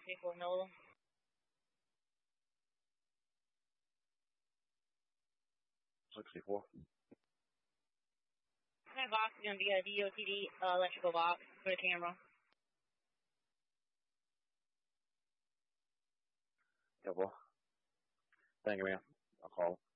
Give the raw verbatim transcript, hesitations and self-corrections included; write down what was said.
sixty-four Nola. sixty-four. That box is going to be a D O T D uh, electrical box for the camera. Yeah, well, thank you, man. I'll call.